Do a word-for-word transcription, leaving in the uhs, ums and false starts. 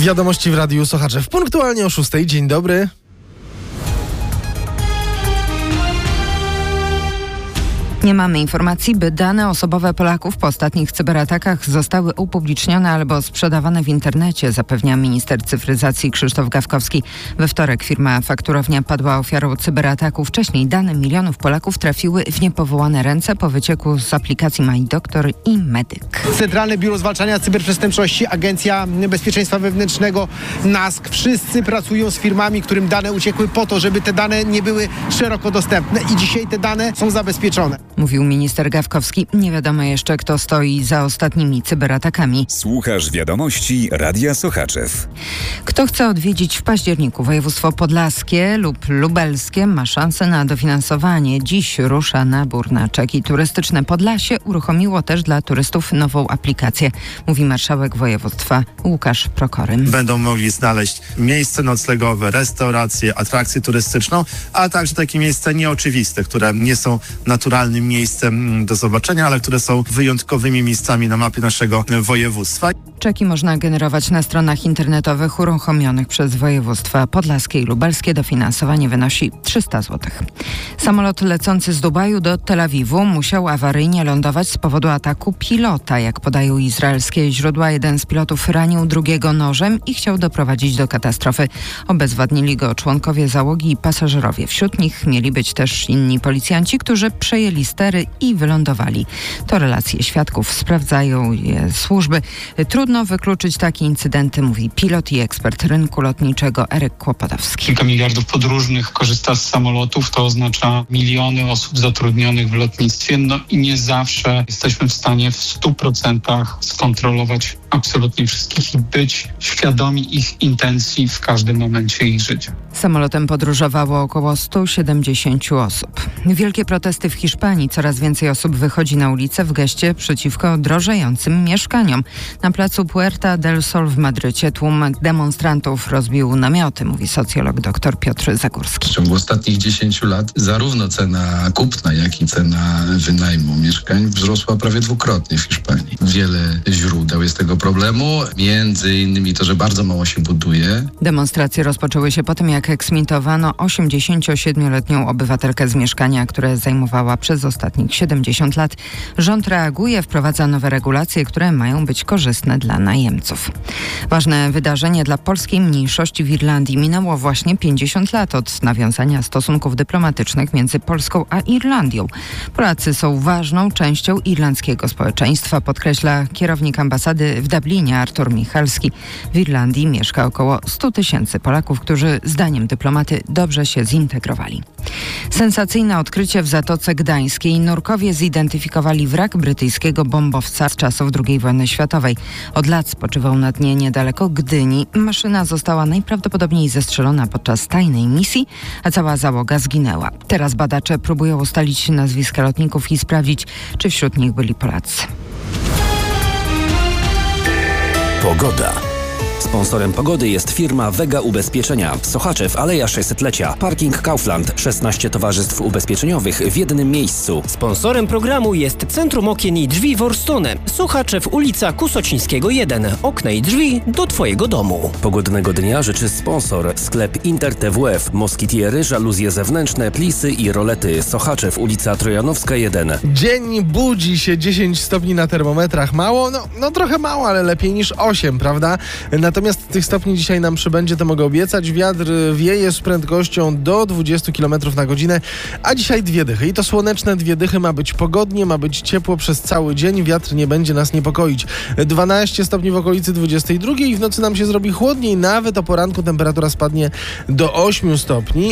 Wiadomości w Radiu Sochaczew. Punktualnie o szóstej. Dzień dobry. Nie mamy informacji, by dane osobowe Polaków po ostatnich cyberatakach zostały upublicznione albo sprzedawane w internecie, zapewnia minister cyfryzacji Krzysztof Gawkowski. We wtorek firma fakturownia padła ofiarą cyberataku. Wcześniej dane milionów Polaków trafiły w niepowołane ręce po wycieku z aplikacji MyDoktor i Medyk. Centralne Biuro Zwalczania Cyberprzestępczości, Agencja Bezpieczeństwa Wewnętrznego, N A S K. Wszyscy pracują z firmami, którym dane uciekły po to, żeby te dane nie były szeroko dostępne i dzisiaj te dane są zabezpieczone. Mówił minister Gawkowski. Nie wiadomo jeszcze, kto stoi za ostatnimi cyberatakami. Słuchasz wiadomości Radia Sochaczew. Kto chce odwiedzić w październiku województwo podlaskie lub lubelskie, ma szansę na dofinansowanie. Dziś rusza nabór na czeki turystyczne. Podlasie uruchomiło też dla turystów nową aplikację, mówi marszałek województwa Łukasz Prokorym. Będą mogli znaleźć miejsce noclegowe, restaurację, atrakcję turystyczną, a także takie miejsca nieoczywiste, które nie są naturalnym miejscem do zobaczenia, ale które są wyjątkowymi miejscami na mapie naszego województwa. Czeki można generować na stronach internetowych uruchomionych przez województwa podlaskie i lubelskie. Dofinansowanie wynosi trzysta złotych. Samolot lecący z Dubaju do Tel Awiwu musiał awaryjnie lądować z powodu ataku pilota. Jak podają izraelskie źródła, jeden z pilotów ranił drugiego nożem i chciał doprowadzić do katastrofy. Obezwładnili go członkowie załogi i pasażerowie. Wśród nich mieli być też inni policjanci, którzy przejęli stery i wylądowali. To relacje świadków, sprawdzają je służby. Trudno wykluczyć takie incydenty, mówi pilot i ekspert rynku lotniczego Eryk Kłopotowski. Kilka miliardów podróżnych korzysta z samolotów, to oznacza miliony osób zatrudnionych w lotnictwie, no i nie zawsze jesteśmy w stanie w stu procentach skontrolować absolutnie wszystkich i być świadomi ich intencji w każdym momencie ich życia. Samolotem podróżowało około stu siedemdziesięciu osób. Wielkie protesty w Hiszpanii. Coraz więcej osób wychodzi na ulicę w geście przeciwko drożejącym mieszkaniom. Na placu Puerta del Sol w Madrycie tłum demonstrantów rozbił namioty, mówi socjolog dr Piotr Zagórski. W ciągu ostatnich dziesięciu lat zarówno cena kupna, jak i cena wynajmu mieszkań wzrosła prawie dwukrotnie w Hiszpanii. Wiele źródeł jest tego problemu, między innymi to, że bardzo mało się buduje. Demonstracje rozpoczęły się po tym, jak eksmitowano osiemdziesięciosiedmioletnią obywatelkę z mieszkania, które zajmowała przez ostatnich siedemdziesiąt lat. Rząd reaguje, wprowadza nowe regulacje, które mają być korzystne dla najemców. Ważne wydarzenie dla polskiej mniejszości w Irlandii. Minęło właśnie pięćdziesiąt lat od nawiązania stosunków dyplomatycznych między Polską a Irlandią. Polacy są ważną częścią irlandzkiego społeczeństwa, podkreśla kierownik ambasady w Dublinie Artur Michalski. W Irlandii mieszka około stu tysięcy Polaków, którzy zdaniem dyplomaty dobrze się zintegrowali. Sensacyjne odkrycie w Zatoce Gdańskiej. Nurkowie zidentyfikowali wrak brytyjskiego bombowca z czasów drugiej wojny światowej. Od lat spoczywał na dnie niedaleko Gdyni. Maszyna została najprawdopodobniej zestrzelona podczas tajnej misji, a cała załoga zginęła. Teraz badacze próbują ustalić nazwiska lotników i sprawdzić, czy wśród nich byli Polacy. Pogoda. Sponsorem pogody jest firma Vega Ubezpieczenia. Sochaczew, Aleja sześćsetlecia. Parking Kaufland. szesnaście towarzystw ubezpieczeniowych w jednym miejscu. Sponsorem programu jest Centrum Okien i Drzwi Worstone. Sochaczew, ulica Kusocińskiego jeden. Okna i drzwi do Twojego domu. Pogodnego dnia życzy sponsor. Sklep Inter T W F. Moskitiery, żaluzje zewnętrzne, plisy i rolety. Sochaczew, ulica Trojanowska jeden. Dzień budzi się, dziesięć stopni na termometrach. Mało? No, no trochę mało, ale lepiej niż osiem, prawda? Natomiast tych stopni dzisiaj nam przybędzie, to mogę obiecać. Wiatr wieje z prędkością do dwudziestu kilometrów na godzinę, a dzisiaj dwie dychy. I to słoneczne dwie dychy, ma być pogodnie, ma być ciepło przez cały dzień. Wiatr nie będzie nas niepokoić. dwanaście stopni w okolicy dwudziestej drugiej i w nocy nam się zrobi chłodniej. Nawet o poranku temperatura spadnie do ośmiu stopni.